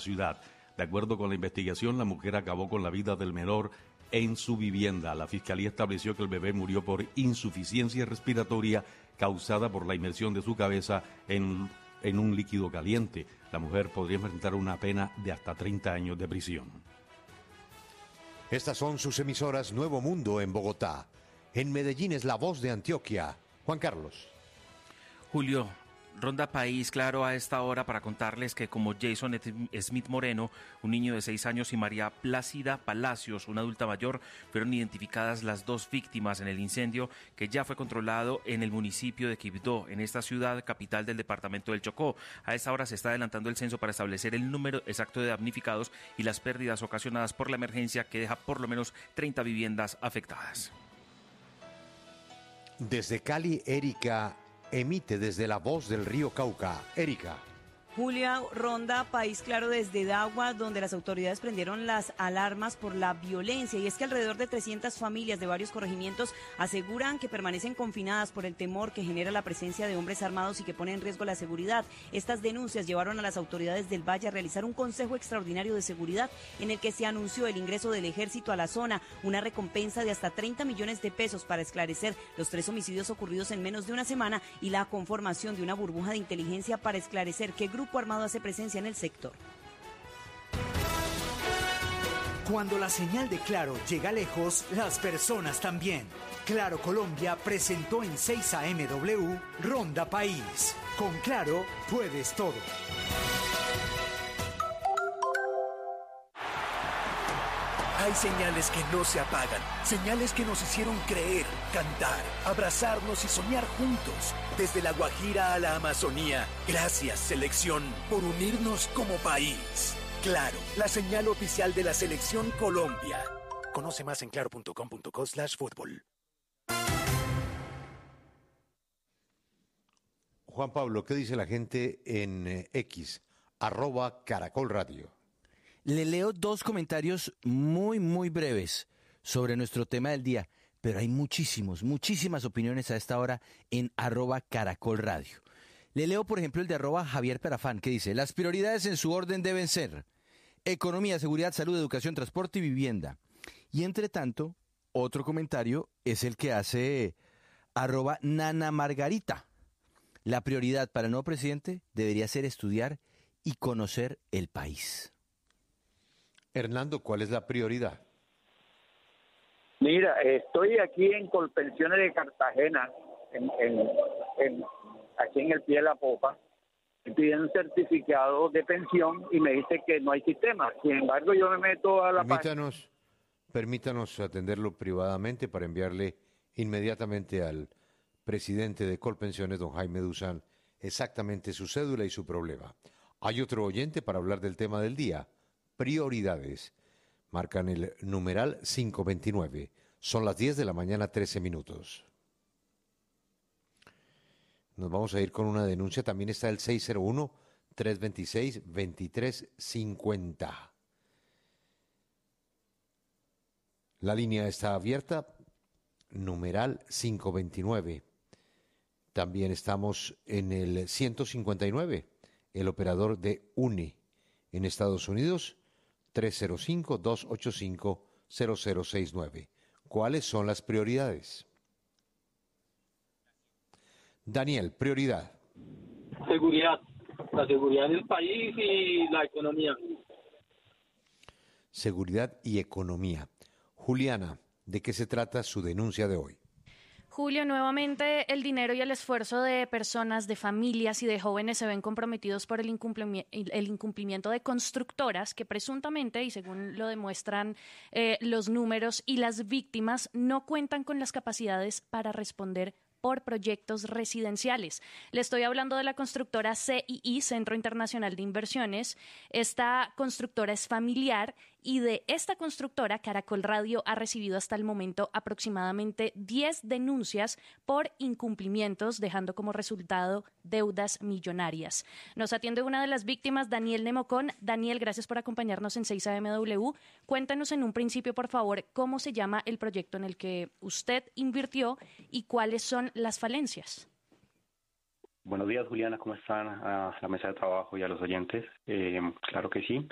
ciudad. De acuerdo con la investigación, la mujer acabó con la vida del menor en su vivienda. La fiscalía estableció que el bebé murió por insuficiencia respiratoria causada por la inmersión de su cabeza en un líquido caliente. La mujer podría enfrentar una pena de hasta 30 años de prisión. Estas son sus emisoras Nuevo Mundo en Bogotá. En Medellín es La Voz de Antioquia. Juan Carlos. Julio, Ronda País, claro, a esta hora para contarles que como Jason Smith Moreno, un niño de 6 años, y María Plácida Palacios, una adulta mayor, fueron identificadas las dos víctimas en el incendio que ya fue controlado en el municipio de Quibdó, en esta ciudad capital del departamento del Chocó. A esta hora se está adelantando el censo para establecer el número exacto de damnificados y las pérdidas ocasionadas por la emergencia, que deja por lo menos 30 viviendas afectadas. Desde Cali, Erika emite desde La Voz del Río Cauca. Erika. Julia, Ronda País, claro, desde Dagua, donde las autoridades prendieron las alarmas por la violencia, y es que alrededor de 300 familias de varios corregimientos aseguran que permanecen confinadas por el temor que genera la presencia de hombres armados y que pone en riesgo la seguridad. Estas denuncias llevaron a las autoridades del Valle a realizar un consejo extraordinario de seguridad en el que se anunció el ingreso del ejército a la zona, una recompensa de hasta 30 millones de pesos para esclarecer los 3 homicidios ocurridos en menos de una semana y la conformación de una burbuja de inteligencia para esclarecer qué grupo armado hace presencia en el sector. Cuando la señal de Claro llega lejos, las personas también. Claro Colombia presentó en 6 AMW Ronda País. Con Claro puedes todo. Hay señales que no se apagan, señales que nos hicieron creer, cantar, abrazarnos y soñar juntos. Desde la Guajira a la Amazonía, gracias selección por unirnos como país. Claro, la señal oficial de la Selección Colombia. Conoce más en claro.com.co/fútbol. Juan Pablo, ¿qué dice la gente en X, @Caracol Radio? Le leo 2 comentarios muy breves sobre nuestro tema del día, pero hay muchísimas opiniones a esta hora en @Caracol Radio. Le leo, por ejemplo, el de @Javier Perafán, que dice: las prioridades en su orden deben ser economía, seguridad, salud, educación, transporte y vivienda. Y entre tanto, otro comentario es el que hace @Nana Margarita. La prioridad para el nuevo presidente debería ser estudiar y conocer el país. Hernando, ¿cuál es la prioridad? Mira, estoy aquí en Colpensiones de Cartagena, aquí en el pie de la popa, pidiendo un certificado de pensión y me dice que no hay sistema. Sin embargo, yo me meto a la Permítanos atenderlo privadamente para enviarle inmediatamente al presidente de Colpensiones, don Jaime Duzán, exactamente su cédula y su problema. Hay otro oyente para hablar del tema del día. Prioridades. Marcan el numeral 529. Son las 10 de la mañana, 13 minutos. Nos vamos a ir con una denuncia. También está el 601-326-2350. La línea está abierta. Numeral 529. También estamos en el 159. El operador de UNE en Estados Unidos, 305-285-0069. ¿Cuáles son las prioridades? Daniel, prioridad. Seguridad. La seguridad del país y la economía. Seguridad y economía. Juliana, ¿de qué se trata su denuncia de hoy? Julio, nuevamente el dinero y el esfuerzo de personas, de familias y de jóvenes se ven comprometidos por el incumplimiento de constructoras que presuntamente, y según lo demuestran los números y las víctimas, no cuentan con las capacidades para responder por proyectos residenciales. Le estoy hablando de la constructora CII, Centro Internacional de Inversiones. Esta constructora es familiar y de esta constructora Caracol Radio ha recibido hasta el momento aproximadamente 10 denuncias por incumplimientos, dejando como resultado deudas millonarias. Nos atiende una de las víctimas, Daniel Nemocón. Daniel, gracias por acompañarnos en 6 AMW. Cuéntanos en un principio, por favor, cómo se llama el proyecto en el que usted invirtió y cuáles son las falencias. Buenos días, Juliana, ¿cómo están? A la mesa de trabajo y a los oyentes. Claro que sí.